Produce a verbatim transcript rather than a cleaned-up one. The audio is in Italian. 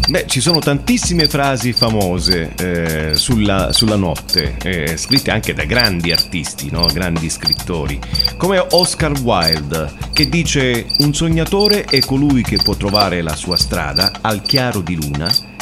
Beh, ci sono tantissime frasi famose eh, sulla, sulla notte, eh, scritte anche da grandi artisti, no? Grandi scrittori, come Oscar Wilde, che dice: un sognatore è colui che può trovare la sua strada al chiaro di luna